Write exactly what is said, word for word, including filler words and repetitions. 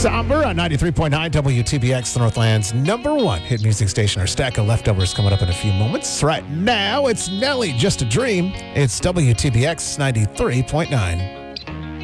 Somber on ninety-three point nine W T B X, the Northland's number one hit music station. Our stack of leftovers coming up in a few moments. Right now, it's Nelly, Just a Dream. It's W T B X ninety-three point nine.